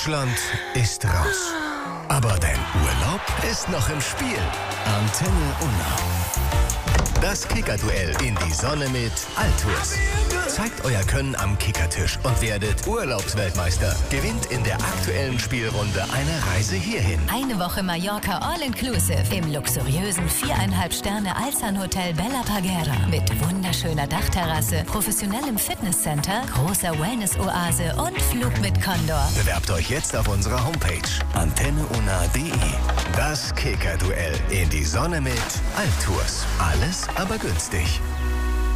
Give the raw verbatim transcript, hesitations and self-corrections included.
Deutschland ist raus. Aber dein Urlaub ist noch im Spiel. Antenne Unna. Das Kicker-Duell in die Sonne mit Altours. Zeigt euer Können am Kickertisch und werdet Urlaubsweltmeister. Gewinnt in der aktuellen Spielrunde eine Reise hierhin. Eine Woche Mallorca All-Inclusive im luxuriösen viereinhalb Sterne Alsan Hotel Bella Parguera mit wunderschöner Dachterrasse, professionellem Fitnesscenter, großer Wellness-Oase und Flug mit Condor. Bewerbt euch jetzt auf unserer Homepage antenne unna punkt de. Das Kicker-Duell in die Sonne mit Altours. Alles aber günstig.